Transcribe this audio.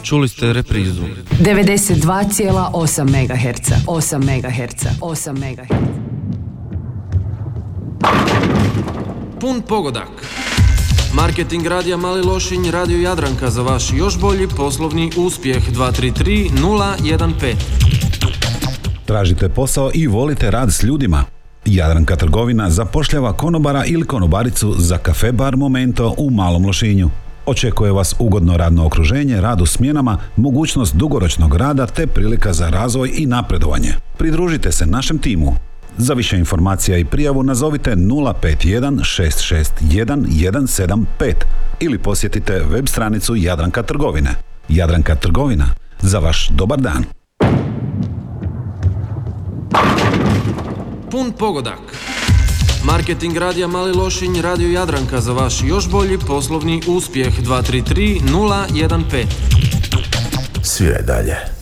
Čuli ste reprizu. 92,8 MHz. 8 MHz. 8 MHz. Pun pogodak. Marketing radija Mali Lošinj, Radio Jadranka za vaš još bolji poslovni uspjeh. 233 015. Tražite posao i volite rad s ljudima? Jadranka trgovina zapošljava konobara ili konobaricu za kafe bar Momento u Malom Lošinju. Očekuje vas ugodno radno okruženje, rad u smjenama, mogućnost dugoročnog rada te prilika za razvoj i napredovanje. Pridružite se našem timu. Za više informacija i prijavu nazovite 051 661 175 ili posjetite web stranicu Jadranka trgovine. Jadranka trgovina, za vaš dobar dan. Pun pogodak. Marketing radija Mali Lošinj, Radio Jadranka za vaš još bolji poslovni uspjeh. 233 015. Sviraj dalje.